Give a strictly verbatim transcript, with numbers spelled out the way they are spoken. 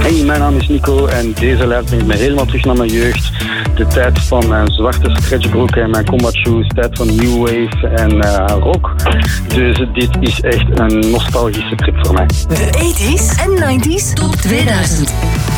Hey, mijn naam is Nico en deze lijst brengt me helemaal terug naar mijn jeugd. De tijd van mijn zwarte stretchbroek en mijn combat shoes. Tijd van new wave en uh, rock. Dus dit is echt een nostalgische trip voor mij. De tachtiger en negentiger top tweeduizend.